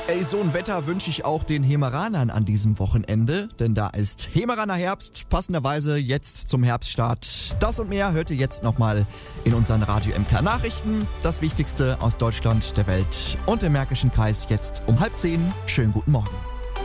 Ey, so ein Wetter wünsche ich auch den Hemeranern an diesem Wochenende, denn da ist Hemeraner Herbst, passenderweise jetzt zum Herbststart. Das und mehr hört ihr jetzt nochmal in unseren Radio MK Nachrichten. Das Wichtigste aus Deutschland, der Welt und dem Märkischen Kreis jetzt um 9:30. Schönen guten Morgen.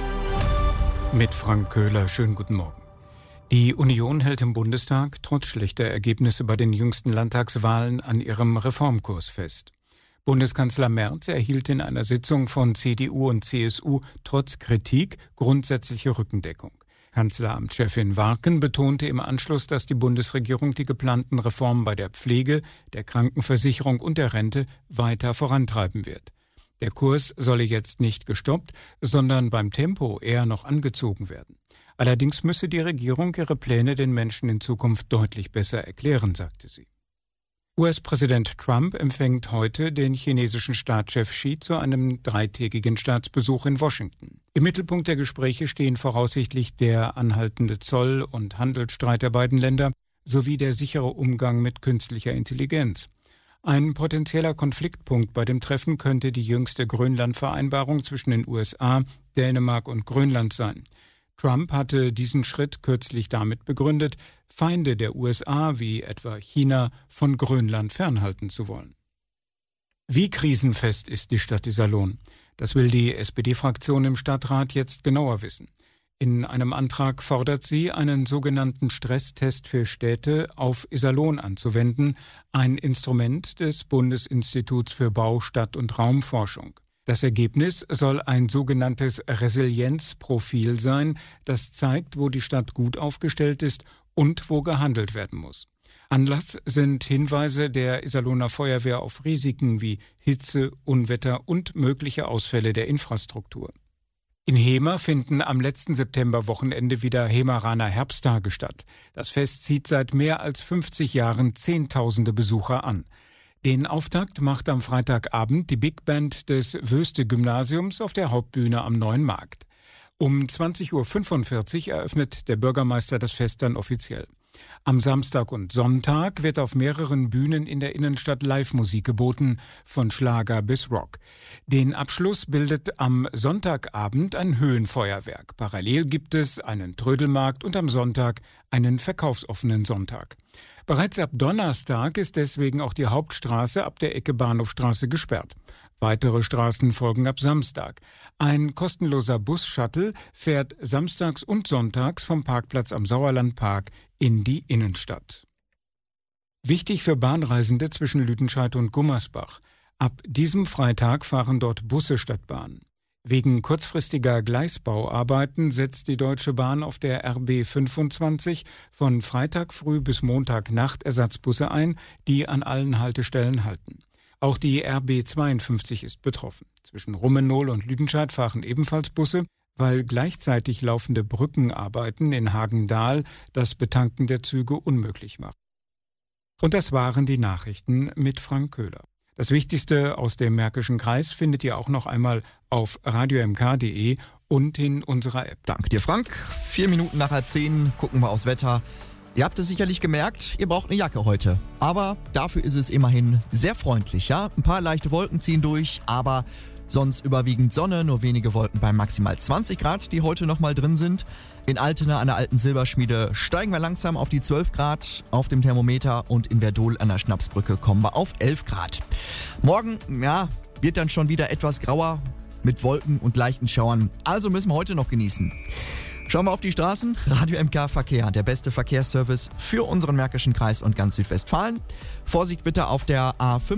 Mit Frank Köhler, schönen guten Morgen. Die Union hält im Bundestag trotz schlechter Ergebnisse bei den jüngsten Landtagswahlen an ihrem Reformkurs fest. Bundeskanzler Merz erhielt in einer Sitzung von CDU und CSU trotz Kritik grundsätzliche Rückendeckung. Kanzleramtschefin Warken betonte im Anschluss, dass die Bundesregierung die geplanten Reformen bei der Pflege, der Krankenversicherung und der Rente weiter vorantreiben wird. Der Kurs solle jetzt nicht gestoppt, sondern beim Tempo eher noch angezogen werden. Allerdings müsse die Regierung ihre Pläne den Menschen in Zukunft deutlich besser erklären, sagte sie. US-Präsident Trump empfängt heute den chinesischen Staatschef Xi zu einem 3-tägigen Staatsbesuch in Washington. Im Mittelpunkt der Gespräche stehen voraussichtlich der anhaltende Zoll- und Handelsstreit der beiden Länder sowie der sichere Umgang mit künstlicher Intelligenz. Ein potenzieller Konfliktpunkt bei dem Treffen könnte die jüngste Grönland-Vereinbarung zwischen den USA, Dänemark und Grönland sein. Trump hatte diesen Schritt kürzlich damit begründet, Feinde der USA wie etwa China von Grönland fernhalten zu wollen. Wie krisenfest ist die Stadt Iserlohn? Das will die SPD-Fraktion im Stadtrat jetzt genauer wissen. In einem Antrag fordert sie, einen sogenannten Stresstest für Städte auf Iserlohn anzuwenden, ein Instrument des Bundesinstituts für Bau-, Stadt- und Raumforschung. Das Ergebnis soll ein sogenanntes Resilienzprofil sein, das zeigt, wo die Stadt gut aufgestellt ist und wo gehandelt werden muss. Anlass sind Hinweise der Iserlohner Feuerwehr auf Risiken wie Hitze, Unwetter und mögliche Ausfälle der Infrastruktur. In Hemer finden am letzten Septemberwochenende wieder Hemeraner Herbsttage statt. Das Fest zieht seit mehr als 50 Jahren Zehntausende Besucher an. Den Auftakt macht am Freitagabend die Big Band des Wöste-Gymnasiums auf der Hauptbühne am Neuen Markt. Um 20.45 Uhr eröffnet der Bürgermeister das Fest dann offiziell. Am Samstag und Sonntag wird auf mehreren Bühnen in der Innenstadt Live-Musik geboten, von Schlager bis Rock. Den Abschluss bildet am Sonntagabend ein Höhenfeuerwerk. Parallel gibt es einen Trödelmarkt und am Sonntag einen verkaufsoffenen Sonntag. Bereits ab Donnerstag ist deswegen auch die Hauptstraße ab der Ecke Bahnhofstraße gesperrt. Weitere Straßen folgen ab Samstag. Ein kostenloser Bus-Shuttle fährt samstags und sonntags vom Parkplatz am Sauerlandpark in die Innenstadt. Wichtig für Bahnreisende zwischen Lüdenscheid und Gummersbach. Ab diesem Freitag fahren dort Busse statt Bahn. Wegen kurzfristiger Gleisbauarbeiten setzt die Deutsche Bahn auf der RB 25 von Freitag früh bis Montagnacht Ersatzbusse ein, die an allen Haltestellen halten. Auch die RB 52 ist betroffen. Zwischen Rummenohl und Lüdenscheid fahren ebenfalls Busse, weil gleichzeitig laufende Brückenarbeiten in Hagendahl das Betanken der Züge unmöglich machen. Und das waren die Nachrichten mit Frank Köhler. Das Wichtigste aus dem Märkischen Kreis findet ihr auch noch einmal auf radiomk.de und in unserer App. Danke dir, Frank. 4 Minuten nach 10 gucken wir aufs Wetter. Ihr habt es sicherlich gemerkt, ihr braucht eine Jacke heute. Aber dafür ist es immerhin sehr freundlich, ja? Ein paar leichte Wolken ziehen durch, aber sonst überwiegend Sonne, nur wenige Wolken bei maximal 20 Grad, die heute nochmal drin sind. In Altena an der alten Silberschmiede steigen wir langsam auf die 12 Grad auf dem Thermometer und in Verdol an der Schnapsbrücke kommen wir auf 11 Grad. Morgen, ja, wird dann schon wieder etwas grauer mit Wolken und leichten Schauern. Also müssen wir heute noch genießen. Schauen wir auf die Straßen. Radio MK Verkehr, der beste Verkehrsservice für unseren Märkischen Kreis und ganz Südwestfalen. Vorsicht bitte auf der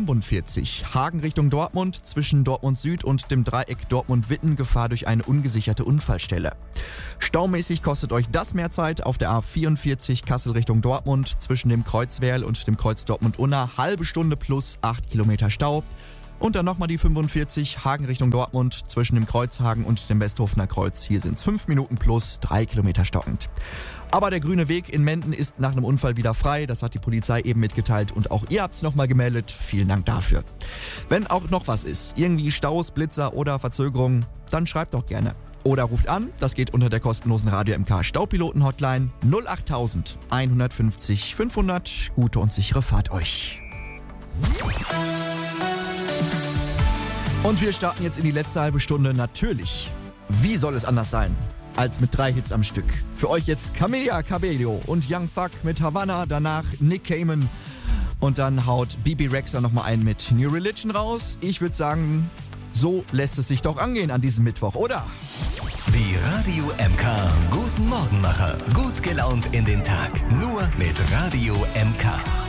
A45, Hagen Richtung Dortmund, zwischen Dortmund Süd und dem Dreieck Dortmund-Witten, Gefahr durch eine ungesicherte Unfallstelle. Staumäßig kostet euch das mehr Zeit auf der A44, Kassel Richtung Dortmund, zwischen dem Kreuz Werl und dem Kreuz Dortmund-Unna, halbe Stunde plus 8 Kilometer Stau. Und dann nochmal die 45, Hagen Richtung Dortmund, zwischen dem Kreuzhagen und dem Westhofener Kreuz. Hier sind es 5 Minuten plus 3 Kilometer stockend. Aber der grüne Weg in Menden ist nach einem Unfall wieder frei. Das hat die Polizei eben mitgeteilt und auch ihr habt es nochmal gemeldet. Vielen Dank dafür. Wenn auch noch was ist, irgendwie Staus, Blitzer oder Verzögerungen, dann schreibt doch gerne. Oder ruft an, das geht unter der kostenlosen Radio MK Staupiloten-Hotline 08000 150 500. Gute und sichere Fahrt euch. Und wir starten jetzt in die letzte halbe Stunde. Natürlich, wie soll es anders sein, als mit 3 Hits am Stück. Für euch jetzt Camila Cabello und Young Thug mit Havana, danach Nick Cayman. Und dann haut Bebe Rexha nochmal ein mit New Religion raus. Ich würde sagen, so lässt es sich doch angehen an diesem Mittwoch, oder? Die Radio MK Guten Morgenmacher. Gut gelaunt in den Tag. Nur mit Radio MK.